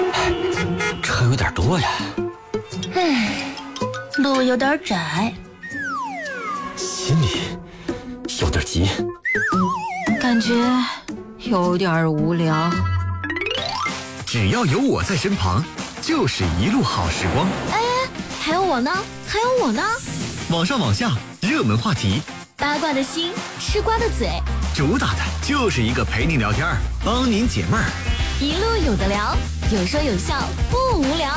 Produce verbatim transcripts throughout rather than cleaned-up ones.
车有点多呀。 唉，路有点窄， 心里有点急， 感觉有点无聊。 只要有我在身旁，就是一路好时光。 哎，还有我呢，还有我呢。 网上网下，热门话题， 八卦的心，吃瓜的嘴， 主打的就是一个陪你聊天，帮您解闷儿， 一路有的聊，有说有笑，不无聊。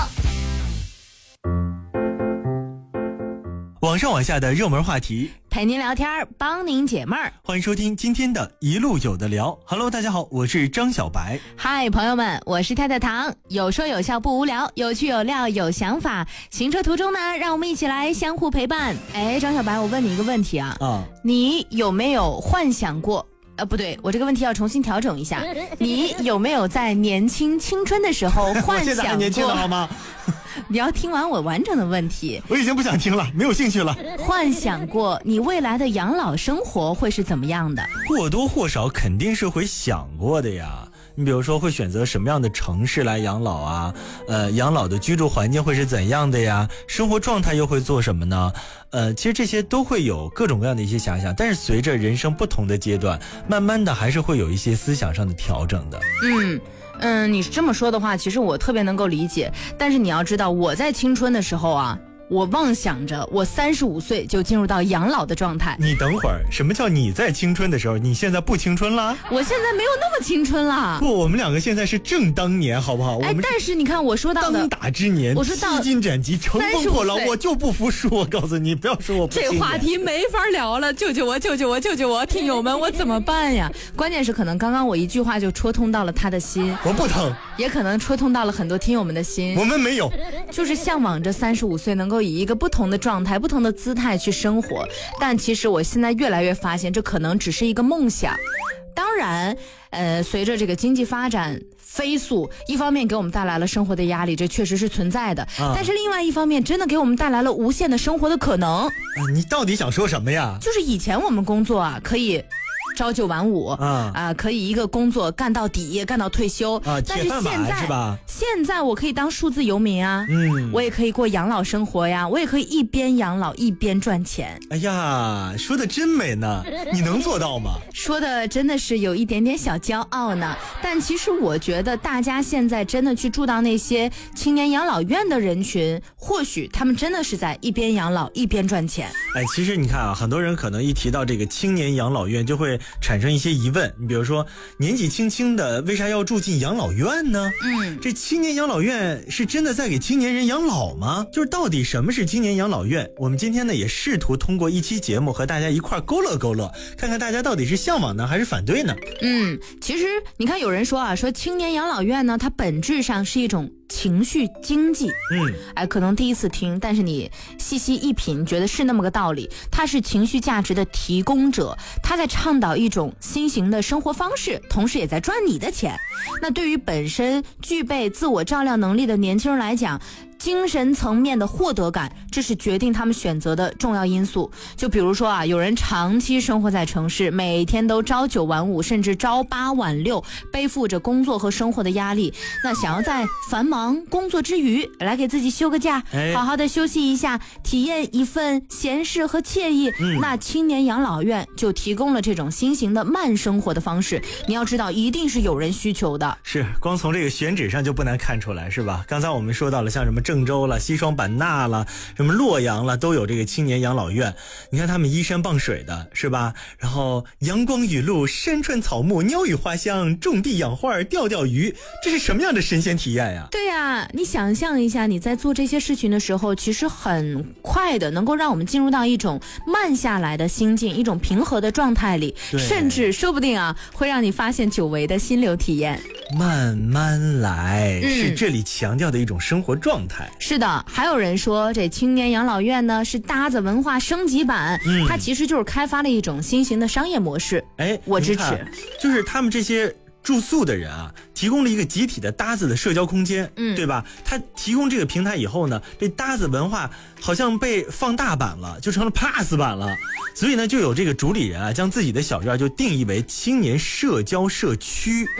网上网下的热门话题， 陪您聊天，帮您解闷儿。 欢迎收听今天的一路有的聊。Hello， 大家好，我是张小白。 嗨，朋友们，我是太太糖。有说有笑不无聊，有趣有料有想法。行车途中呢，让我们一起来相互陪伴。哎，张小白，我问你一个问题啊， 啊， 你有没有幻想过？呃，不对，我这个问题要重新调整一下。你有没有在年轻青春的时候幻想过？ 我现在还年轻了好吗？ 你要听完我完整的问题。 我已经不想听了，没有兴趣了。 幻想过你未来的养老生活会是怎么样的？ 或多或少肯定是会想过的呀。你比如说会选择什么样的城市来养老啊？呃，养老的居住环境会是怎样的呀？生活状态又会做什么呢？呃，其实这些都会有各种各样的一些遐想，但是随着人生不同的阶段，慢慢的还是会有一些思想上的调整的。 嗯嗯，你这么说的话，其实我特别能够理解。但是你要知道，我在青春的时候啊，我妄想着我三十五岁就进入到养老的状态。 你等会儿，什么叫你在青春的时候？你现在不青春啦？ 我现在没有那么青春啦。 不，我们两个现在是正当年，好不好？ 哎，但是你看我说到的当打之年， 我说到披荆斩棘，乘风破浪，我就不服输。我告诉你，不要说我不青年。 这话题没法聊了，救救我，救救我，救救我，听友们，我怎么办呀？关键是可能刚刚我一句话就戳痛到了他的心， 我不疼， 也可能戳痛到了很多听友们的心。 我们没有， 就是向往着三十五岁能够以一个不同的状态、不同的姿态去生活，但其实我现在越来越发现，这可能只是一个梦想。当然，呃，随着这个经济发展飞速，一方面给我们带来了生活的压力，这确实是存在的。啊、但是另外一方面，真的给我们带来了无限的生活的可能。 啊、你到底想说什么呀？ 就是以前我们工作啊，可以朝九晚五啊、 呃，可以一个工作干到底，干到退休啊。 但是现在是吧？ 现在我可以当数字游民啊， 嗯， 我也可以过养老生活呀，我也可以一边养老一边赚钱。 哎呀，说的真美呢，你能做到吗？ 说的真的是有一点点小骄傲呢。但其实我觉得大家现在真的去住到那些青年养老院的人群，或许他们真的是在一边养老一边赚钱。 哎，其实你看啊，很多人可能一提到这个青年养老院就会产生一些疑问，你比如说年纪轻轻的为啥要住进养老院呢？ 嗯， 这青年养老院是真的在给青年人养老吗？就是到底什么是青年养老院？我们今天呢也试图通过一期节目和大家一块勾勒勾勒，看看大家到底是向往呢还是反对呢？ 嗯，其实你看有人说啊，说青年养老院呢，它本质上是一种情绪经济。 嗯， 哎，可能第一次听，但是你细细一品，觉得是那么个道理。它是情绪价值的提供者，他在倡导一种新型的生活方式，同时也在赚你的钱。那对于本身具备自我照料能力的年轻人来讲，精神层面的获得感，这是决定他们选择的重要因素。就比如说啊，有人长期生活在城市，每天都朝九晚五，甚至朝八晚六，背负着工作和生活的压力。那想要在繁忙工作之余，来给自己休个假， 哎、 好好的休息一下，体验一份闲适和惬意。嗯、那青年养老院就提供了这种新型的慢生活的方式。你要知道，一定是有人需求的。 是，光从这个选址上就不难看出来，是吧？刚才我们说到了像什么郑州了、西双版纳了、什么洛阳了，都有这个青年养老院。你看他们依山傍水的，是吧？然后阳光雨露、山川草木、鸟语花香，种地养花、钓钓鱼，这是什么样的神仙体验呀？ 对呀，你想象一下，你在做这些事情的时候，其实很快的能够让我们进入到一种慢下来的心境，一种平和的状态里，甚至说不定啊，会让你发现久违的心流体验。 慢慢来、 嗯、 是这里强调的一种生活状态。 是的，还有人说这青年养老院呢是搭子文化升级版、嗯、它其实就是开发了一种新型的商业模式。 哎， 我支持。 就是他们这些住宿的人啊，提供了一个集体的搭子的社交空间， 嗯， 对吧？他提供这个平台以后呢，这搭子文化好像被放大版了，就成了 plus 版了。所以呢，就有这个主理人啊，将自己的小院就定义为青年社交社区。